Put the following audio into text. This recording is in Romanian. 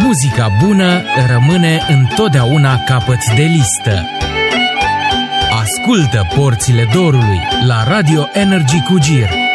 Muzica bună rămâne întotdeauna capăt de listă. Ascultă Porțile Dorului la Radio Energy cu Gir.